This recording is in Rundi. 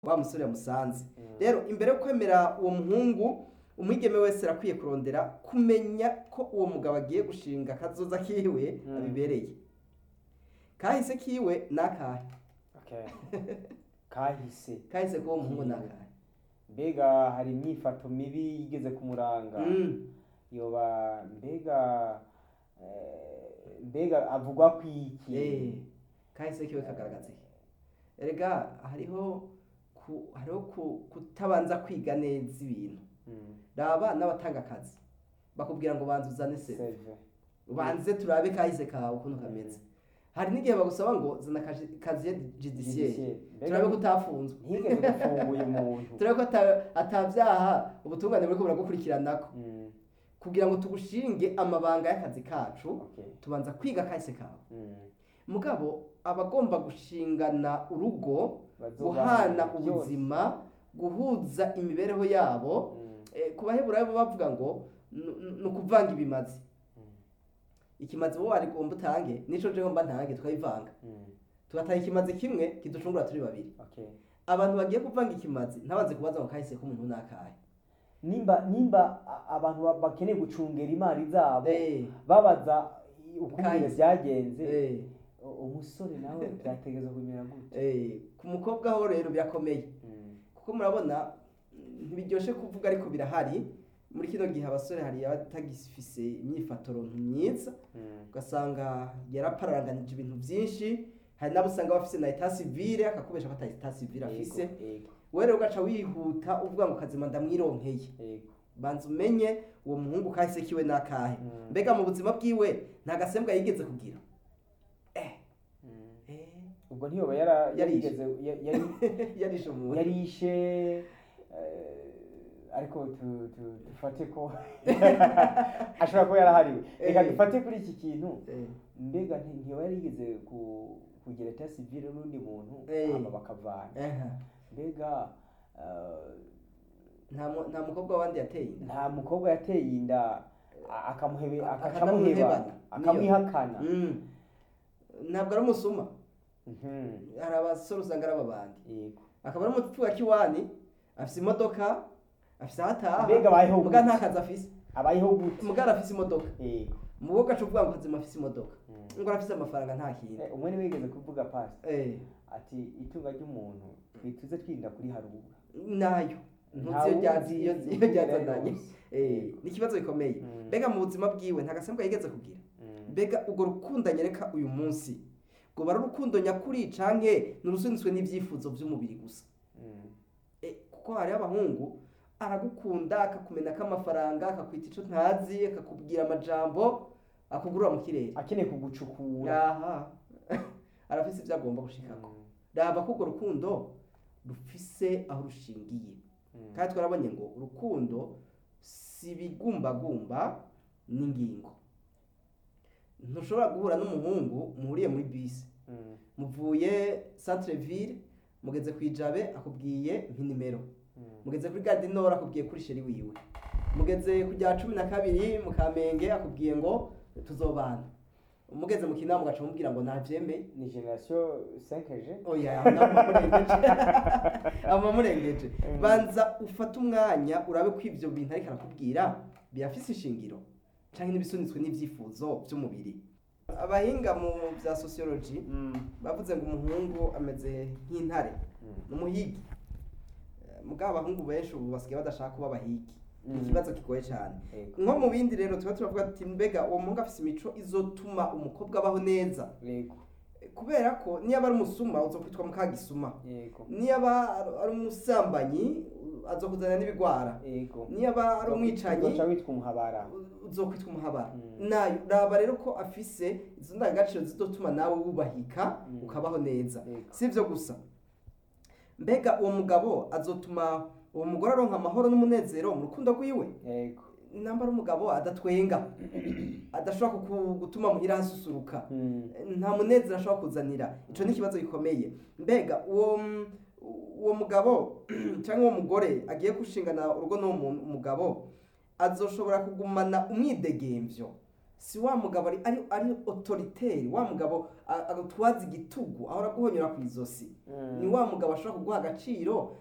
wa musore yamusanze. Rero imbere yo kwemera uwo muhungu, umwigeme wese arakwiye kurondera kumenya ko uwo mugabo agiye gushinga kazoza kiwe abibereye. Kahise kiwe nakahe? Okay. Kahise ko uwo muhungu nakahe? Mbega hari imyifato mibi yigeze kumuranga. Yoba mbega avugwa kwiki. Kahise kiwe kagaragaza iki? Erega hariho kutabanza kwiga neza ibintu. Raba n'abatanga akazi bakubwira ngo banze uzane CV, banze turabe kahise kawe ukuntu kameze. Hari n'igihe bagusaba ngo zana kaziye judiciaire turabe ko utafunzwe, ntigeze gufunguye umuntu, turabe ko atavyaha ubutungane buriko buragukurikiranako. Kugira ngo tugushinge amabanga y'akazi kacu, tubanza kwiga kahise kawe. Mugabo abagomba gushingana urugo, guhana ubuzima, guhuza imibereho yabo, kubaheburayo bavuga ngo nukuvanga ibimazi. Ikimazi wo ari gomba utange nico je ngomba ntange tukayivanga. Tugatanga ikimazi kimwe kiducungura turi babiri. Abantu bagiye kuvanga ikimazi ntabanze kubaza ngo kahise ko umuntu nakaye. Nimba abantu bakeneye gucungera imari zabo babaza ukungene byagenze, umusore nawe byategeza kumera gute? Ku mukobwa ho rero birakomeye. Kuko murabona ntibiryoshe kuvuga ariko birahari. Muri kino gihe abasore hari abatagifise imyifatoro myiza, ugasanga yarapararanganije ibintu byinshi. Hari nabo usanga bafise na etat civile akakubesha ko etat civile afise. Wewe rero ugaca wihuta uvuga ngo kazima ndamwironkeye. Banza umenye uwo muhungu kahise kiwe nakahe. Mbega mu buzima bwiwe nta gasembwa yigeze kugira. Ubwo ntiyoba yarigeze yarishe umuntu, yarishe ariko dufate ko ashobora kuba yarahariwe. Reka dufate kuri iki kintu. Mbega ntiyoba yarigeze kugira etat civile n'undi muntu hama bakavana. Mbega nta mukobwa wandi yateye inda, nta mukobwa yateye inda akamuheba akamwihakana. Ntabwo ari umusuma. Hari abasore usanga ari ababandi. Akaba ari umupfu wa kiwani, afise imodoka, afise hataha. Mbega abayeho muga nta kazi afise. Abayeho gute? Muga arafise imodoka. Mugo gacu uvuga ngo kazima afise imodoka. Ngo arafise amafaranga nta kintu. Umwe wigeze kuvuga pasi. Ati itunga ry'umuntu twituze twirinda kuri harura. Nayo ntuzi iyo ryazananye. Ni ikibazo gikomeye. Mbega mu buzima bwiwe nta gasembwa yigeze kugira. Mbega ugo rukundo nyereka uyu munsi ngo bari urukundo nyakuri canke nurusunitswe n'ivyifuzo by'umubiri gusa. Kuko hari abahungu aragukunda akakumena k'amafaranga akakwita ico ntazi akakubwira amajambo akugurura mu kirere akeneye kugucukura. Arafise ivyo agomba gushikako. Raba ko ugo rukundo rufise aho rushingiye. Kandi twarabonye ngo urukundo si bigumbagumba n'ingingo. Ntushobora guhura n'umuhungu muhuriye muri bisi, muvuye centre ville, mugeze kwijabe akubwiye nk'inimero, mugeze kuri Gare du Nord akubwiye kuri sheri wiwe, mugeze kujya 12 mu Kamenge akubwiye ngo tuzobana, mugeze mu Kinama gaca mubwira ngo ntavyeme. Ni generation 5G. Oya murengeje. Banza ufata umwanya urabe ko ivyo bintu ariko arakubwira birafise ishingiro canke nibisunitswe n'ivyifuzo by'umubiri. Abahinga mu bya sociology bavuze ngo umuhungu ameze nk'intare n'umuhigi. Mugabo abahungu benshi ubu basigaye badashaka kuba abahigi. Ikibazo kigoye cyane. Nko mu bindi rero tuba turavuga ati mbega uwo muhungu afise imico izotuma umukobwa abaho neza. Kubera ko niyo aba ari umusuma uzokwitwa mukagisuma. Niyo aba ari umusambanyi azokuzana n'ibigwara. Niyo aba ari umwicanyi uzokwitwa umuhabara. Uzokwitwa umuhabara. Nayo raba rero ko afise izo ndangagaciro zizotuma nawe wubahika ukabaho neza. Sivyo gusa. Mbega uwo mugabo azotuma uwo mugore aronka amahoro n'umunezero mu rukundo rwiwe. Namba ari umugabo adatwenga, adashobora gutuma muhira hasusuruka, nta munezero ashobora kuzanira. Ico ni ikibazo gikomeye. Mbega uwo mugabo cyangwa uwo mugore agiye gushingana urugo n'uwo mugabo azoshobora kugumana umwidegemvyo. si wa mugabo ari autoritaire, wa mugabo agutwaza igitugu ahora guhonyora ku izosi. Ni wa mugabo ashobora kuguha agaciro